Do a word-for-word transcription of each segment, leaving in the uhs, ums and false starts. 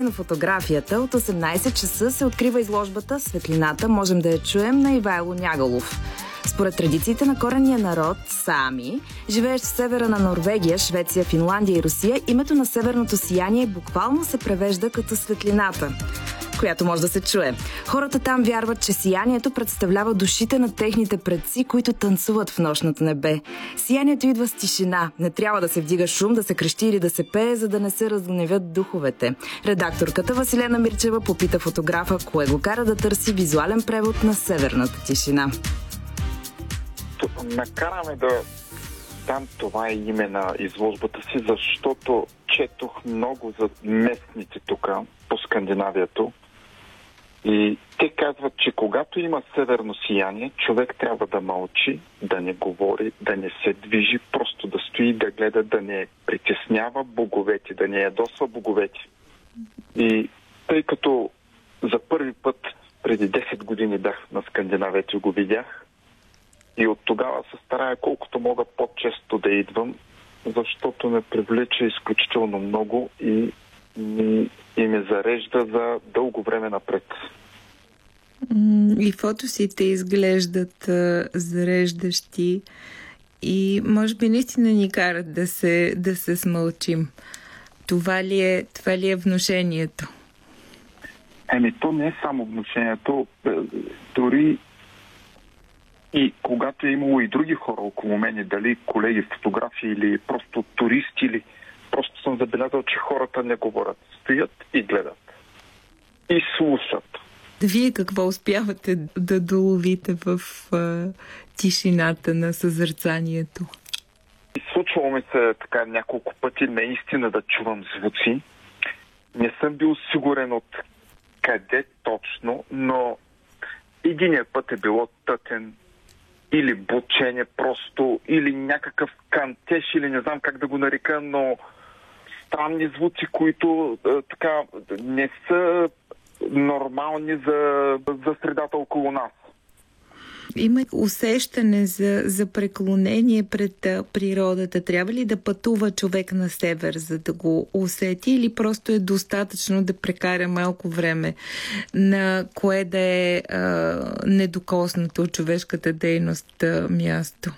на фотографията от осемнайсет часа се открива изложбата "Светлината можем да я чуем" на Ивайло Нягалов. Според традициите на коренния народ Саами, живеещ в севера на Норвегия, Швеция, Финландия и Русия, името на северното сияние буквално се превежда като "светлината", която може да се чуе. Хората там вярват, че сиянието представлява душите на техните предци, които танцуват в нощното небе. Сиянието идва с тишина. Не трябва да се вдига шум, да се крещи или да се пее, за да не се разгневят духовете. Редакторката Василена Мирчева попита фотографа, кое го кара да търси визуален превод на северната тишина. Накараме да дам това име на изложбата си, защото четох много за местните тук по Скандинавието. И те казват, че когато има северно сияние, човек трябва да мълчи, да не говори, да не се движи, просто да стои, да гледа, да не притеснява боговете, да не ядосва боговете. И тъй като за първи път преди десет години бях на Скандинавието и го видях, и от тогава се старая колкото мога по-често да идвам, защото ме привлича изключително много и ми, и ме зарежда за дълго време напред. И фотосите изглеждат а, зареждащи и може би наистина ни карат да се, да се смълчим. Това ли е, това ли е внушението? Еми, то не е само внушението. Дори и когато е имало и други хора около мене, дали колеги фотографи или просто туристи, или просто съм забелязал, че хората не говорят. Стоят и гледат. И слушат. Вие какво успявате да доловите в а, тишината на съзерцанието? Случвало ми се така няколко пъти наистина да чувам звуци. Не съм бил сигурен от къде точно, но единият път е било тътен или бучене просто, или някакъв кантеж, или не знам как да го нарека, но странни звуци, които е, така не са нормални за, за средата около нас. Има усещане за, за преклонение пред а, природата. Трябва ли да пътува човек на север, за да го усети, или просто е достатъчно да прекара малко време на кое да е а, недокоснато от човешката дейност а, място?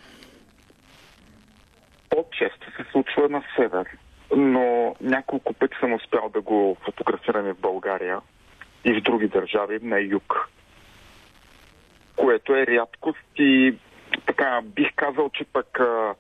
По-често се случва на север, но няколко пъти съм успял да го фотографирам в България и в други държави на юг, което е рядкост и така бих казал, че пък а,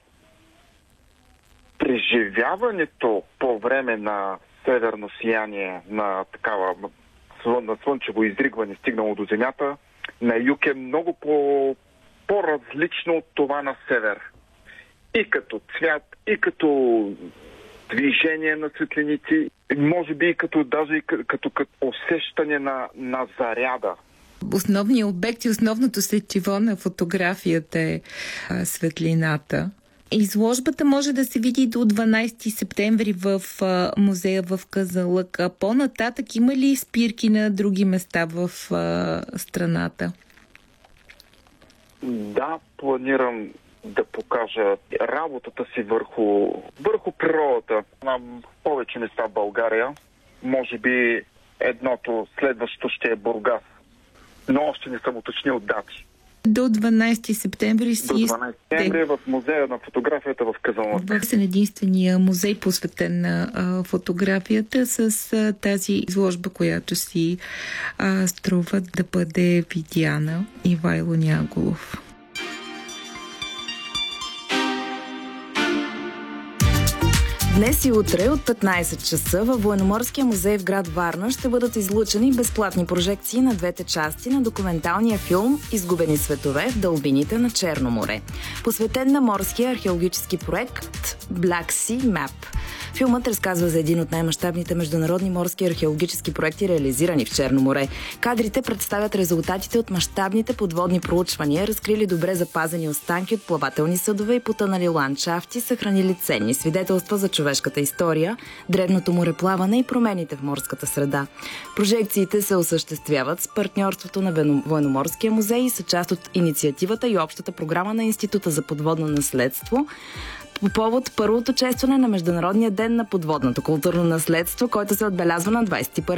преживяването по време на северно сияние, на такава на слънчево изригване, стигнало до земята, на юг е много по, по-различно от това на север. И като цвят, и като движение на светлиници, може би и като даже и като, като, като усещане на, на заряда. Основният обект и основното сетиво на фотографията е а, светлината. Изложбата може да се види до дванайсети септември в а, музея в Казанлък. А по-нататък има ли спирки на други места в а, страната? Да, планирам да покажа работата си върху, върху природата на повече места в България. Може би едното следващо ще е Бургас, но още не съм уточнил дати. До дванайсети септември си... До дванайсети септември в музея на фотографията в Казанлък. В единствения музей, посветен на а, фотографията, с а, тази изложба, която си а, струва да бъде видяна. Ивайло Нягалов. Днес и утре от петнайсет часа във Военноморския музей в град Варна ще бъдат излъчени безплатни прожекции на двете части на документалния филм "Изгубени светове в дълбините на Черно море", посветен на морския археологически проект Black Sea Map. Филмът разказва за един от най-мащабните международни морски археологически проекти, реализирани в Черно море. Кадрите представят резултатите от мащабните подводни проучвания, разкрили добре запазени останки от плавателни съдове и потънали ландшафти, съхранили ценни свидетелства за човешката история, древното мореплаване и промените в морската среда. Прожекциите се осъществяват с партньорството на Военноморския музей и са част от инициативата и общата програма на Института за подводно наследство по повод първото честване на Международния ден на подводното културно наследство, който се отбелязва на двайсет и първи